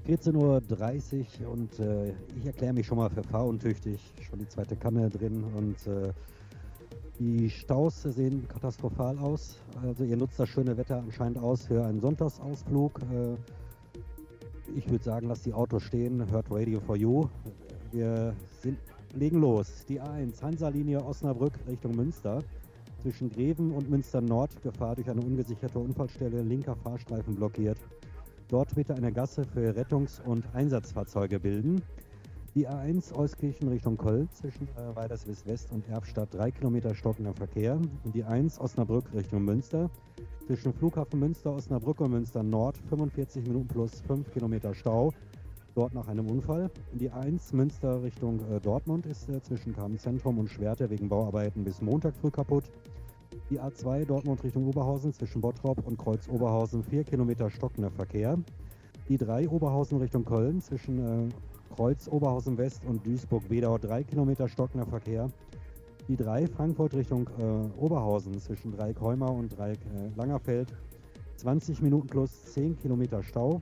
14:30 Uhr und ich erkläre mich schon mal für fahruntüchtig. Schon die zweite Kanne drin und die Staus sehen katastrophal aus. Also ihr nutzt das schöne Wetter anscheinend aus für einen Sonntagsausflug. Ich würde sagen, lasst die Autos stehen, hört Radio for You. Legen los. Die A1 Hansa-Linie Osnabrück Richtung Münster. Zwischen Greven und Münster Nord Gefahr durch eine ungesicherte Unfallstelle, linker Fahrstreifen blockiert. Dort bitte eine Gasse für Rettungs- und Einsatzfahrzeuge bilden. Die A1 Euskirchen Richtung Köln zwischen Weiderswist West und Erfstadt 3 Kilometer stockender Verkehr. Und die 1 Osnabrück Richtung Münster zwischen Flughafen Münster, Osnabrück und Münster Nord 45 Minuten plus 5 Kilometer Stau. Dort nach einem Unfall. Die 1 Münster Richtung Dortmund ist zwischen Kamen-Zentrum und Schwerte wegen Bauarbeiten bis Montag früh kaputt. Die A2 Dortmund Richtung Oberhausen zwischen Bottrop und Kreuz Oberhausen 4 Kilometer stockender Verkehr. Die 3 Oberhausen Richtung Köln zwischen Kreuz Oberhausen West und Duisburg-Wedau 3 Kilometer stockender Verkehr. Die 3 Frankfurt Richtung Oberhausen zwischen Dreieck-Heumar und Dreieck-Langerfeld 20 Minuten plus 10 Kilometer Stau.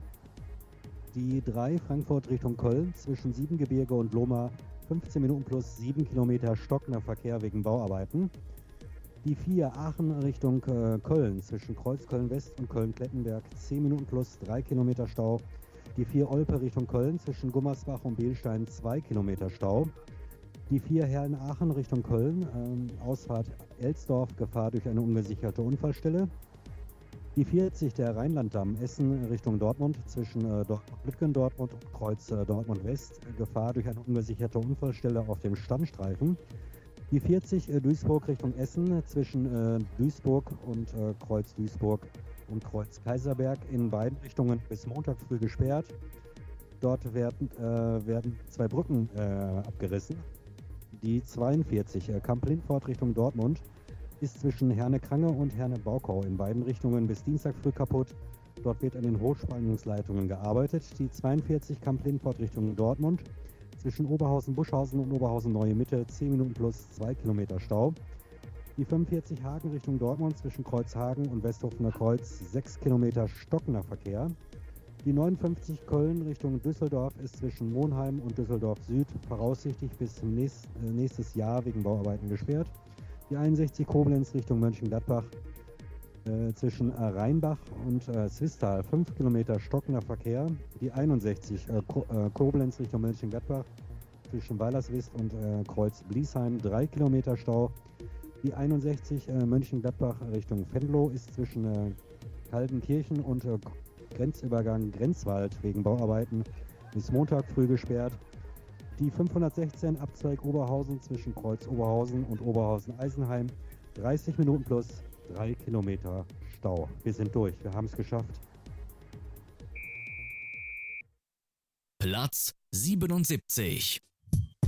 Die 3 Frankfurt Richtung Köln zwischen Siebengebirge und Lohmar 15 Minuten plus 7 Kilometer stockender Verkehr wegen Bauarbeiten. Die 4 Aachen Richtung Köln zwischen Kreuz Köln-West und Köln-Klettenberg 10 Minuten plus 3 Kilometer Stau. Die 4 Olpe Richtung Köln zwischen Gummersbach und Beelstein 2 Kilometer Stau. Die 4 Herren-Aachen Richtung Köln, Ausfahrt Elsdorf, Gefahr durch eine ungesicherte Unfallstelle. Die 40 der Rheinlanddamm Essen Richtung Dortmund zwischen Dortmund-Lütgendortmund und Kreuz Dortmund-West, Gefahr durch eine ungesicherte Unfallstelle auf dem Standstreifen. Die 40 Duisburg Richtung Essen zwischen Duisburg und Kreuz Duisburg und Kreuz Kaiserberg in beiden Richtungen bis Montag früh gesperrt. Dort werden 2 Brücken abgerissen. Die 42 Kamp-Lindfort Richtung Dortmund ist zwischen Herne-Krange und Herne-Baukau in beiden Richtungen bis Dienstag früh kaputt. Dort wird an den Hochspannungsleitungen gearbeitet. Die 42 Kamp-Lindfort Richtung Dortmund zwischen Oberhausen-Buschhausen und Oberhausen-Neue Mitte 10 Minuten plus 2 Kilometer Stau. Die 45 Hagen Richtung Dortmund zwischen Kreuzhagen und Westhofener Kreuz 6 Kilometer stockender Verkehr. Die 59 Köln Richtung Düsseldorf ist zwischen Monheim und Düsseldorf Süd voraussichtlich bis zum nächstes Jahr wegen Bauarbeiten gesperrt. Die 61 Koblenz Richtung Mönchengladbach zwischen Rheinbach und Zwistal 5 Kilometer stockender Verkehr. Die 61 Koblenz Richtung Mönchengladbach zwischen Weilerswist und Kreuz Bliesheim 3 Kilometer Stau. Die 61 Mönchengladbach Richtung Venlo ist zwischen Kaldenkirchen und Grenzübergang Grenzwald wegen Bauarbeiten bis Montag früh gesperrt. Die 516 Abzweig Oberhausen zwischen Kreuz Oberhausen und Oberhausen-Eisenheim 30 Minuten plus 3 Kilometer Stau. Wir sind durch, wir haben es geschafft. Platz 77.